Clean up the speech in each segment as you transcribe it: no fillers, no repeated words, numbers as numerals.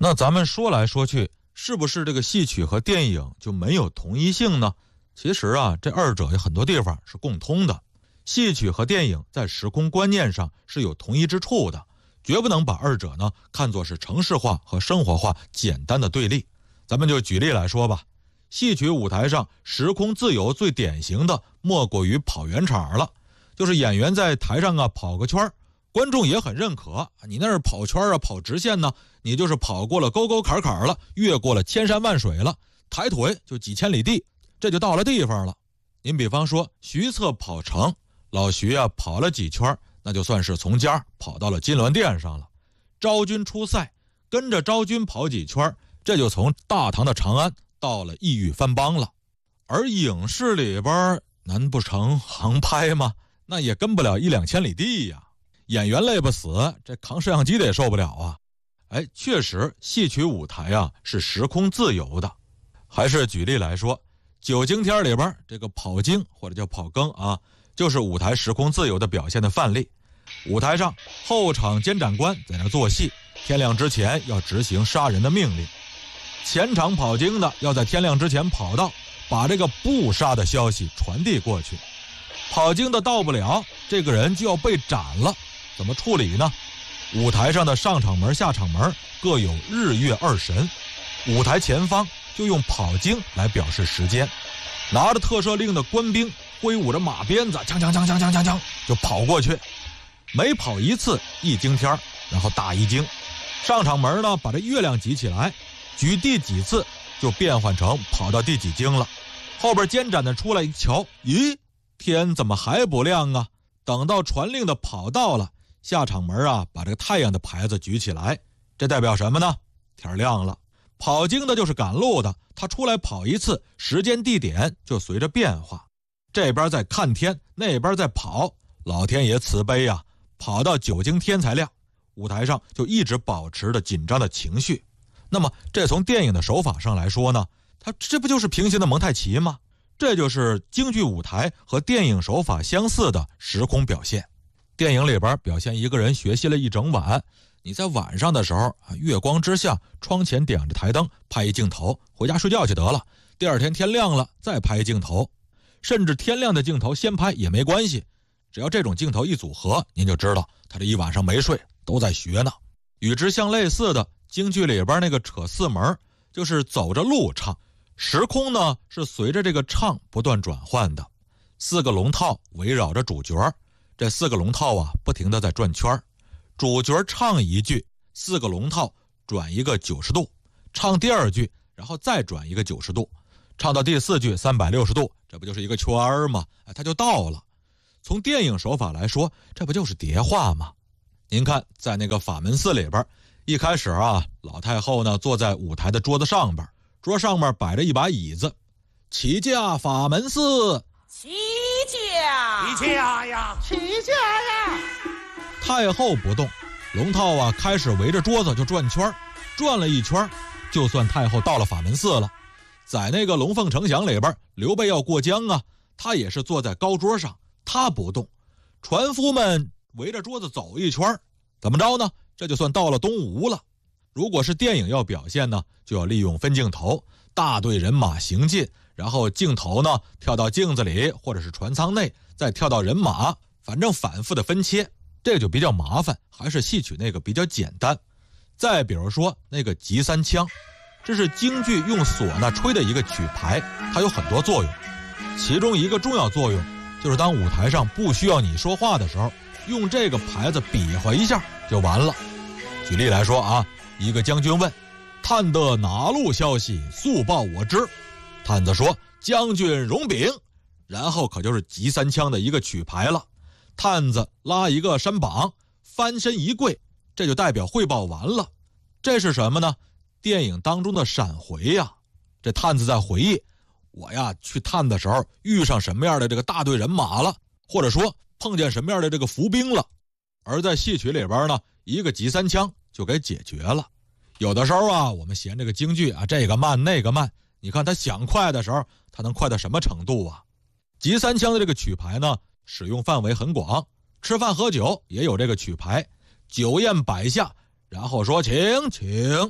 那咱们说来说去，是不是这个戏曲和电影就没有同一性呢？其实啊，这二者有很多地方是共通的。戏曲和电影在时空观念上是有同一之处的，绝不能把二者呢看作是程式化和生活化简单的对立。咱们就举例来说吧，戏曲舞台上时空自由最典型的莫过于跑圆场了，就是演员在台上啊跑个圈，观众也很认可，你那是跑圈啊跑直线呢，你就是跑过了沟沟坎坎了，越过了千山万水了，抬腿就几千里地，这就到了地方了。您比方说徐策跑城，老徐啊跑了几圈，那就算是从家跑到了金銮殿上了。昭君出塞，跟着昭君跑几圈，这就从大唐的长安到了异域藩邦了。而影视里边难不成航拍吗？那也跟不了一两千里地呀，演员累不死，这扛摄像机的也受不了啊。确实戏曲舞台啊是时空自由的。还是举例来说，九经天里边这个跑经或者叫跑更啊，就是舞台时空自由的表现的范例。舞台上后场监斩官在那做戏，天亮之前要执行杀人的命令，前场跑经的要在天亮之前跑到，把这个不杀的消息传递过去。跑经的到不了，这个人就要被斩了，怎么处理呢？舞台上的上场门下场门各有日月二神，舞台前方就用跑经来表示时间，拿着特赦令的官兵挥舞着马鞭子，锵锵锵锵锵锵锵就跑过去，每跑一次一经天，然后打一经。上场门呢把这月亮举起来，举第几次就变换成跑到第几经了。后边监斩的出来一瞧，咦，天怎么还不亮啊？等到传令的跑到了，下场门啊把这个太阳的牌子举起来，这代表什么呢？天亮了。跑经的就是赶路的，他出来跑一次，时间地点就随着变化，这边在看天，那边在跑，老天爷慈悲啊，跑到九经天才亮，舞台上就一直保持着紧张的情绪。那么这从电影的手法上来说呢，它这不就是平行的蒙太奇吗？这就是京剧舞台和电影手法相似的时空表现。电影里边表现一个人学习了一整晚，你在晚上的时候月光之下，窗前点着台灯，拍一镜头，回家睡觉去得了，第二天天亮了再拍一镜头，甚至天亮的镜头先拍也没关系，只要这种镜头一组合，您就知道他这一晚上没睡，都在学呢。与之相类似的，京剧里边那个扯四门，就是走着路唱，时空呢是随着这个唱不断转换的。四个龙套围绕着主角，这四个龙套啊不停地在转圈，主角唱一句，四个龙套转一个90度，唱第二句，然后再转一个90度，唱到第四句360度，这不就是一个圈吗？它就到了。从电影手法来说，这不就是叠画吗？您看在那个法门寺里边，一开始啊，老太后呢坐在舞台的桌子上边，桌上面摆着一把椅子，起驾法门寺， 起驾， 起驾呀， 起驾呀！ 太后不动，龙套啊开始围着桌子就转圈，转了一圈，就算太后到了法门寺了。在那个龙凤呈祥里边，刘备要过江啊，他也是坐在高桌上，他不动，船夫们围着桌子走一圈，怎么着呢？这就算到了东吴了。如果是电影要表现呢，就要利用分镜头，大队人马行进，然后镜头呢跳到镜子里或者是船舱内，再跳到人马，反正反复的分切，这就比较麻烦，还是戏曲那个比较简单。再比如说那个急三腔，这是京剧用唢呐吹的一个曲牌，它有很多作用，其中一个重要作用就是当舞台上不需要你说话的时候，用这个牌子比划一下就完了。举例来说啊，一个将军问，探得哪路消息，速报我知。探子说，将军容禀。然后可就是急三腔的一个曲牌了。探子拉一个山膀，翻身一跪，这就代表汇报完了。这是什么呢？电影当中的闪回呀。这探子在回忆，我呀去探的时候遇上什么样的这个大队人马了，或者说碰见什么样的这个伏兵了。而在戏曲里边呢，一个急三腔就给解决了。有的时候啊，我们嫌这个京剧啊这个慢那个慢，你看他想快的时候，他能快到什么程度啊？急三腔的这个曲牌呢，使用范围很广，吃饭喝酒也有这个曲牌，酒宴摆下，然后说请，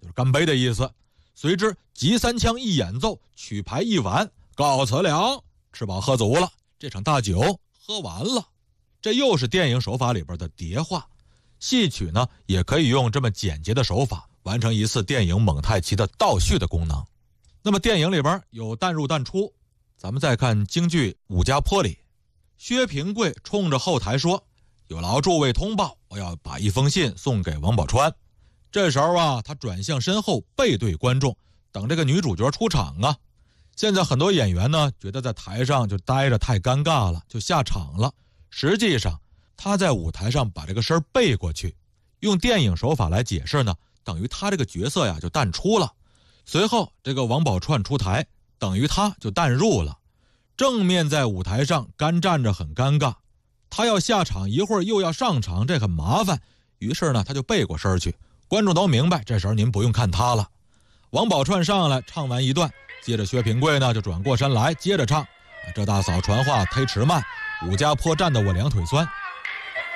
就是干杯的意思。随之急三腔一演奏，曲牌一完，告辞了，吃饱喝足了，这场大酒喝完了。这又是电影手法里边的叠化。戏曲呢，也可以用这么简洁的手法完成一次电影蒙太奇的倒叙的功能。那么电影里边有淡入淡出，咱们再看京剧《武家坡》里，薛平贵冲着后台说：“有劳诸位通报，我要把一封信送给王宝钏。”这时候啊，他转向身后，背对观众，等这个女主角出场啊。现在很多演员呢，觉得在台上就待着太尴尬了，就下场了。实际上，他在舞台上把这个事儿背过去，用电影手法来解释呢，等于他这个角色呀就淡出了。随后这个王宝钏出台，等于他就淡入了。正面在舞台上干站着很尴尬，他要下场一会儿又要上场，这很麻烦。于是呢，他就背过身去，观众都明白，这时候您不用看他了。王宝钏上来唱完一段，接着薛平贵呢就转过身来接着唱：“这大嫂传话忒迟慢，武家坡站得我两腿酸。